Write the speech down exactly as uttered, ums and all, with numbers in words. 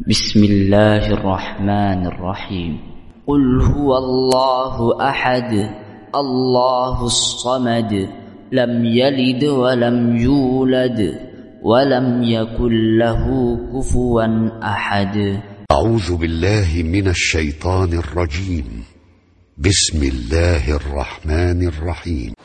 بسم الله الرحمن الرحيم. قل هو الله أحد الله الصمد لم يلد ولم يولد ولم يكن له كفوا أحد. أعوذ بالله من الشيطان الرجيم. بسم الله الرحمن الرحيم.